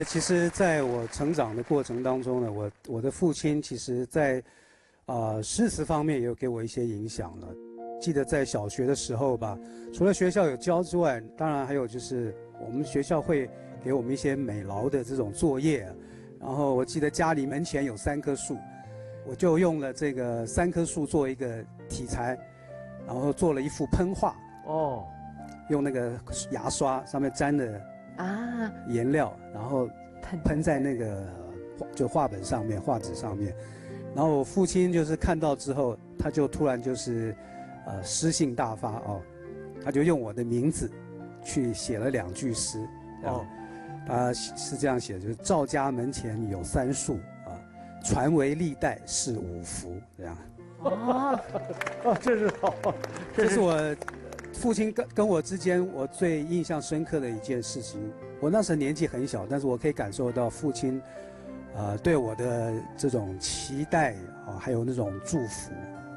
其实，在我成长的过程当中呢，我的父亲其实在诗词方面也有给我一些影响了。记得在小学的时候吧，除了学校有教之外，当然还有就是我们学校会给我们一些美劳的这种作业。然后我记得家里门前有3棵树，我就用了这个3棵树做一个题材，然后做了一幅喷画。 哦， 用那个牙刷上面沾了颜料，然后喷在那个就画本上面、画纸上面。然后我父亲就是看到之后，他就突然就是诗性大发哦，他就用我的名字去写了2句诗。哦，他是这样写的，就是赵家门前有3树啊，传为历代是5福这样。 这是好， 这是我父亲跟我之间我最印象深刻的一件事情。我那时候年纪很小，但是我可以感受到父亲，对我的这种期待啊，还有那种祝福。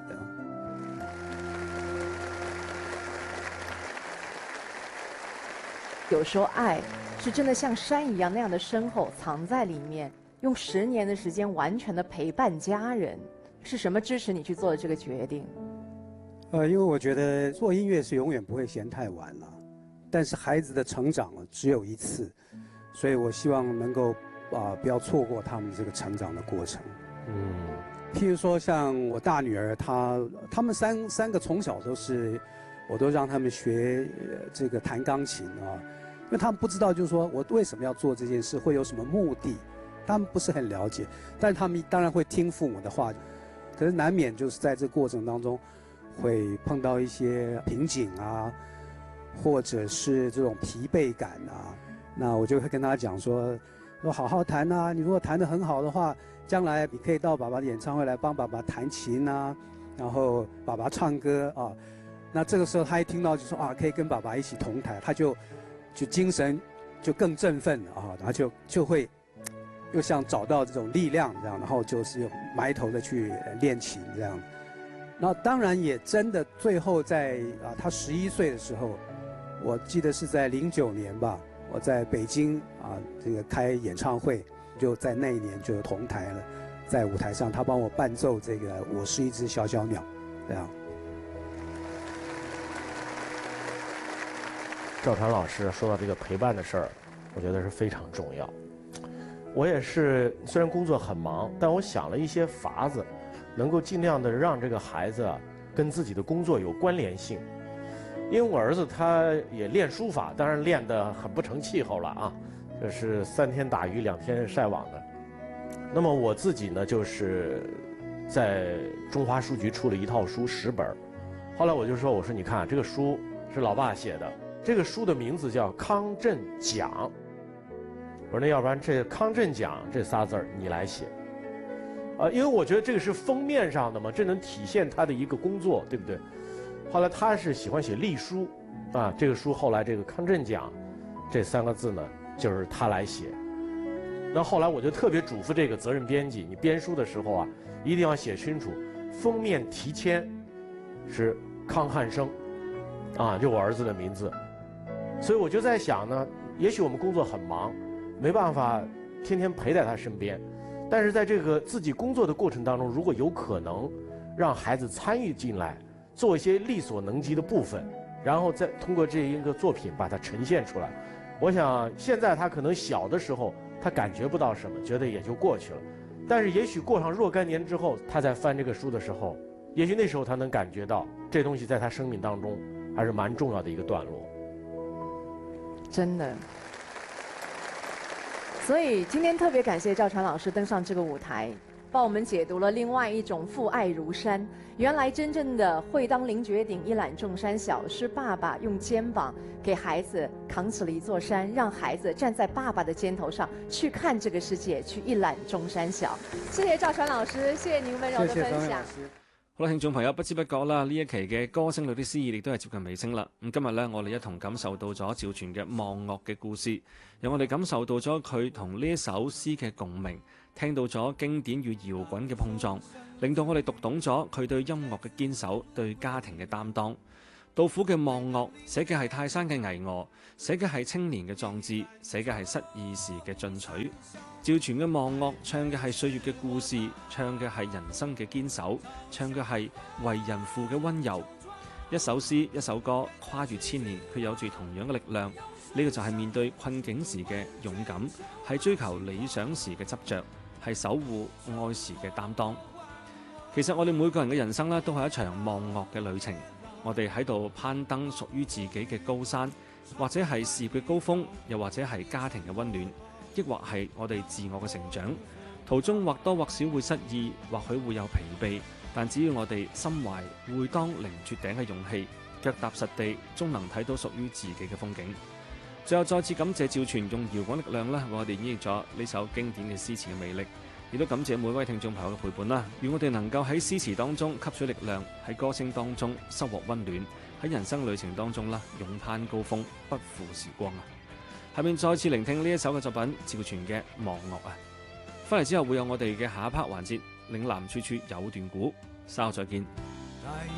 有时候爱是真的像山一样那样的深厚，藏在里面，用10年的时间完全的陪伴家人。是什么支持你去做的这个决定？ 因为我觉得做音乐是永远不会嫌太晚了，但是孩子的成长只有一次，所以我希望能够不要错过他们这个成长的过程。譬如说像我大女儿，他们三个从小我都让他们学这个弹钢琴啊，因为他们不知道就是说我为什么要做这件事，会有什么目的，他们不是很了解，但是他们当然会听父母的话，可是难免就是在这个过程当中会碰到一些瓶颈啊，或者是这种疲惫感啊，那我就会跟他讲说好好弹啊，你如果弹得很好的话，将来你可以到爸爸的演唱会来帮爸爸弹琴啊，然后爸爸唱歌啊。那这个时候他一听到就说可以跟爸爸一起同台，他就精神就更振奋了啊，然后就会又像找到这种力量这样，然后就是埋头的去练琴这样。那当然也真的最后在他11岁的时候，我记得是在09年吧，我在北京这个开演唱会，就在那一年就同台了，在舞台上他帮我伴奏这个《我是一只小小鸟》这样。 赵传老师说到这个陪伴的事儿，我觉得是非常重要。我也是，虽然工作很忙，但我想了一些法子，能够尽量的让这个孩子跟自己的工作有关联性。因为我儿子他也练书法，当然练得很不成气候了啊，这是3天打鱼2天晒网的。那么我自己呢，就是在中华书局出了一套书10本，后来我就说，我说你看这个书是老爸写的，这个书的名字叫《康震讲》。我说那要不然这康震讲这仨字儿你来写，因为我觉得这个是封面上的嘛，这能体现他的一个工作，对不对？后来他是喜欢写隶书，这个书后来这个康震讲这3个字呢，就是他来写。那后来我就特别嘱咐这个责任编辑，你编书的时候一定要写清楚，封面题签是康汉生，就我儿子的名字。所以我就在想呢，也许我们工作很忙，没办法天天陪在他身边，但是在这个自己工作的过程当中，如果有可能让孩子参与进来，做一些力所能及的部分，然后再通过这一个作品把它呈现出来，我想现在他可能小的时候他感觉不到什么，觉得也就过去了，但是也许过上若干年之后，他在翻这个书的时候，也许那时候他能感觉到这东西在他生命当中还是蛮重要的一个段落。 真的。所以今天特别感谢赵传老师登上这个舞台，帮我们解读了另外一种父爱如山。原来真正的会当凌绝顶，一览众山小，是爸爸用肩膀给孩子扛起了一座山，让孩子站在爸爸的肩头上去看这个世界，去一览众山小。谢谢赵传老师，谢谢您温柔的分享。 好啦，聽眾朋友，不知不覺啦，呢一期嘅歌聲裏的詩意亦都係接近尾聲啦。咁今日呢，我哋一同感受到咗趙傳嘅望樂嘅故事，讓我哋感受到咗佢同呢一首詩嘅共鳴，聽到咗經典與搖滾嘅碰撞，令到我哋讀懂咗佢對音樂嘅堅守，對家庭嘅擔當。 杜甫嘅《望岳》寫嘅係泰山嘅巍峨，寫嘅係青年嘅壯志，寫嘅係失意時嘅進取。趙傳嘅《望岳》唱嘅係歲月嘅故事，唱嘅係人生嘅堅守，唱嘅係為人父嘅溫柔。一首詩一首歌，跨越千年，佢有住同樣嘅力量。呢個就係面對困境時嘅勇敢，係追求理想時嘅執着，係守護愛時嘅擔當。其實我哋每個人嘅人生都係一場望岳嘅旅程。我哋喺度攀登屬於自己嘅高山，或者係事業嘅高峰，又或者係家庭嘅溫暖，抑或係我哋自我嘅成長。途中或多或少會失意，或許會有疲憊，但只要我哋心懷會當凌絕頂嘅勇氣，腳踏實地，終能睇到屬於自己嘅風景。最後再次感謝趙傳用搖滾力量為我哋演繹咗呢首經典嘅詩詞嘅魅力。亦都感謝每位聽眾朋友嘅陪伴啦，願我哋能夠喺詩詞當中吸取力量，喺歌聲當中收穫溫暖，喺人生旅程當中勇攀高峰，不負時光啊！下面再次聆聽呢一首嘅作品，趙傳嘅《望岳》啊！翻嚟之後會有我哋嘅下一 part 環節，嶺南處處有段古，稍後再見。